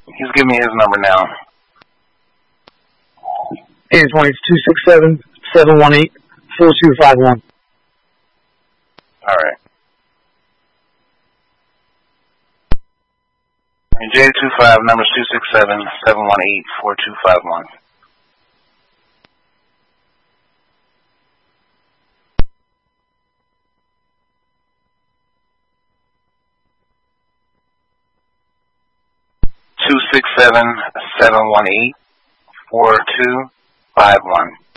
He's giving me his number now. Antoine, it's 267-718-4251. All right. And J25, number's 267-718-4251. (267-718-4251).